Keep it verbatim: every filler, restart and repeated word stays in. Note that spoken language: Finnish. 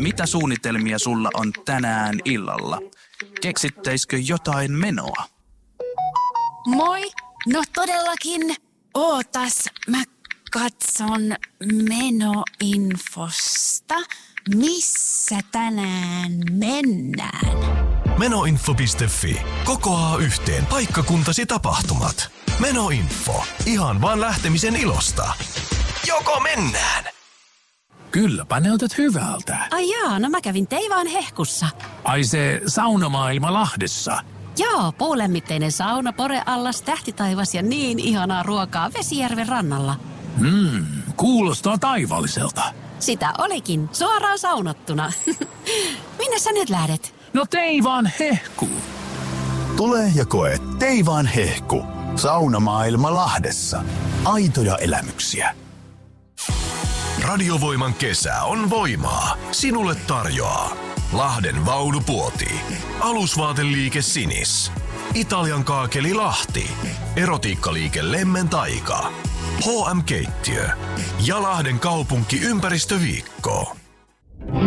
mitä suunnitelmia sulla on tänään illalla? Keksittäisikö jotain menoa? Moi! No todellakin. Ootas, mä katson menoinfosta. Missä tänään mennään? Menoinfo piste fi kokoaa yhteen paikkakuntasi tapahtumat. Menoinfo. Ihan vaan lähtemisen ilosta. Joko mennään? Kylläpä näytät hyvältä. Ai jaa, no mä kävin Teivaan hehkussa. Ai se saunamaailma Lahdessa. Joo, puulämmitteinen sauna, poreallas, tähtitaivas ja niin ihanaa ruokaa Vesijärven rannalla. Mmm, kuulostaa taivaalliselta. Sitä olikin, suoraan saunottuna. Minne sä nyt lähdet? No Teivaan hehku. Tule ja koe Teivaan hehku. Saunamaailma Lahdessa. Aitoja elämyksiä. Radiovoiman kesä on voimaa. Sinulle tarjoaa Lahden Vaunupuoti, alusvaateliike Sinis, Italian kaakeli Lahti, erotiikkaliike Lemmen Taika, H M Keittiö ja Lahden kaupunki ympäristöviikko.